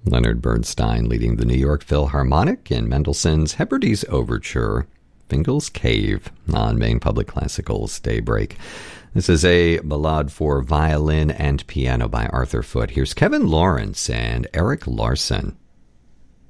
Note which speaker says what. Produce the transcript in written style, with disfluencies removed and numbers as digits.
Speaker 1: Leonard Bernstein leading the New York Philharmonic in Mendelssohn's Hebrides Overture, Fingal's Cave, on Maine Public Classical's Daybreak. This is a ballade for violin and piano by Arthur Foote. Here's Kevin Lawrence and Eric Larson.